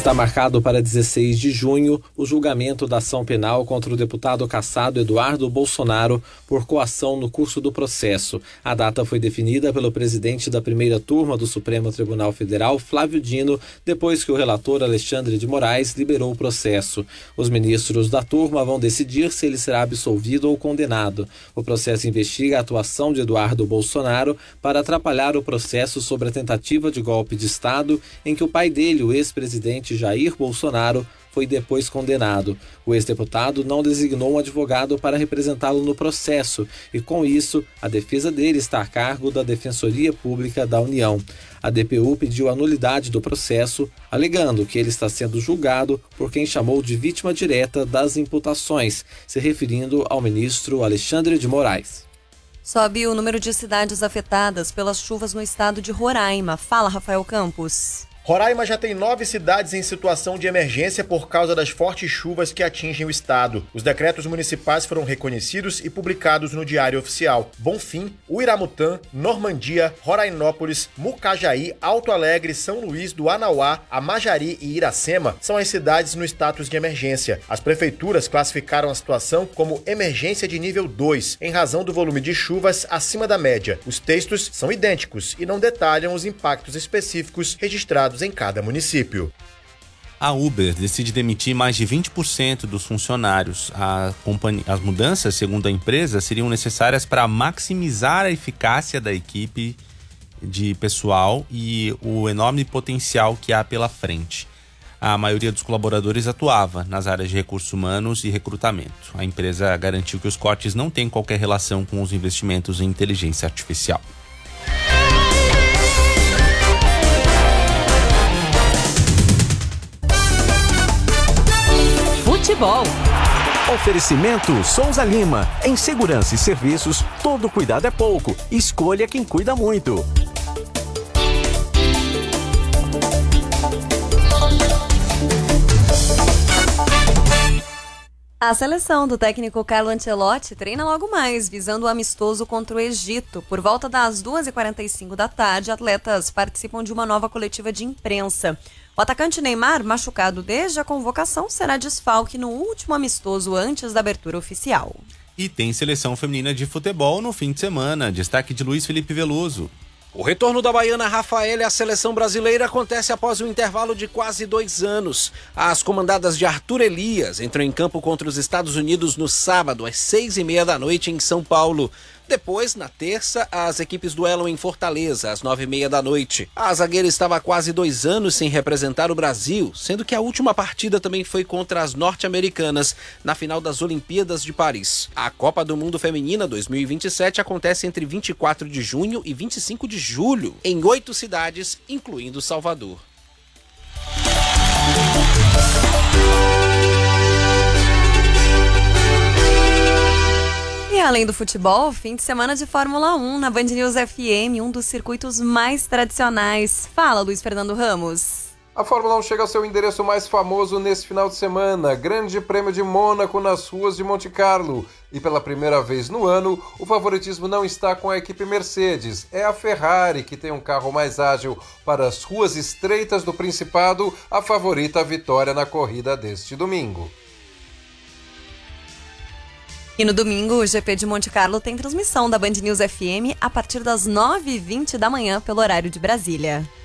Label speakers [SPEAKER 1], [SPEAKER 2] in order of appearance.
[SPEAKER 1] Está marcado para 16 de junho o julgamento da ação penal contra o deputado cassado Eduardo Bolsonaro por coação no curso do processo. A data foi definida pelo presidente da primeira turma do Supremo Tribunal Federal, Flávio Dino, depois que o relator Alexandre de Moraes liberou o processo. Os ministros da turma vão decidir se ele será absolvido ou condenado. O processo investiga a atuação de Eduardo Bolsonaro para atrapalhar o processo sobre a tentativa de golpe de Estado em que o pai dele, o ex-presidente Jair Bolsonaro, foi depois condenado. O ex-deputado não designou um advogado para representá-lo no processo e, com isso, a defesa dele está a cargo da Defensoria Pública da União. A DPU pediu a nulidade do processo, alegando que ele está sendo julgado por quem chamou de vítima direta das imputações, se referindo ao ministro Alexandre de Moraes.
[SPEAKER 2] Sobe o número de cidades afetadas pelas chuvas no estado de Roraima. Fala, Rafael Campos.
[SPEAKER 3] Roraima já tem 9 cidades em situação de emergência por causa das fortes chuvas que atingem o estado. Os decretos municipais foram reconhecidos e publicados no Diário Oficial. Bonfim, Uiramutã, Normandia, Rorainópolis, Mucajaí, Alto Alegre, São Luís do Anauá, Amajari e Iracema são as cidades no status de emergência. As prefeituras classificaram a situação como emergência de nível 2, em razão do volume de chuvas acima da média. Os textos são idênticos e não detalham os impactos específicos registrados em cada município.
[SPEAKER 4] A Uber decide demitir mais de 20% dos funcionários. As mudanças, segundo a empresa, seriam necessárias para maximizar a eficácia da equipe de pessoal e o enorme potencial que há pela frente. A maioria dos colaboradores atuava nas áreas de recursos humanos e recrutamento. A empresa garantiu que os cortes não têm qualquer relação com os investimentos em inteligência artificial.
[SPEAKER 5] Futebol. Oferecimento Souza Lima. Em segurança e serviços, todo cuidado é pouco. Escolha quem cuida muito.
[SPEAKER 2] A seleção do técnico Carlo Ancelotti treina logo mais, visando o amistoso contra o Egito. Por volta das 2h45 da tarde, atletas participam de uma nova coletiva de imprensa. O atacante Neymar, machucado desde a convocação, será desfalque no último amistoso antes da abertura oficial.
[SPEAKER 4] E tem seleção feminina de futebol no fim de semana. Destaque de Luiz Felipe Veloso.
[SPEAKER 6] O retorno da baiana Rafaela à seleção brasileira acontece após um intervalo de quase 2 anos. As comandadas de Arthur Elias entram em campo contra os Estados Unidos no sábado, às 6h30 da noite em São Paulo. Depois, na terça, as equipes duelam em Fortaleza, às 9h30 da noite. A zagueira estava há quase 2 anos sem representar o Brasil, sendo que a última partida também foi contra as norte-americanas, na final das Olimpíadas de Paris. A Copa do Mundo Feminina 2027 acontece entre 24 de junho e 25 de julho, em 8 cidades, incluindo Salvador.
[SPEAKER 2] E além do futebol, fim de semana de Fórmula 1 na Band News FM, um dos circuitos mais tradicionais. Fala, Luiz Fernando Ramos.
[SPEAKER 7] A Fórmula 1 chega ao seu endereço mais famoso nesse final de semana, Grande Prêmio de Mônaco nas ruas de Monte Carlo. E pela primeira vez no ano, o favoritismo não está com a equipe Mercedes. É a Ferrari que tem um carro mais ágil para as ruas estreitas do Principado, a favorita à vitória na corrida deste domingo.
[SPEAKER 2] E no domingo, o GP de Monte Carlo tem transmissão da Band News FM a partir das 9h20 da manhã pelo horário de Brasília.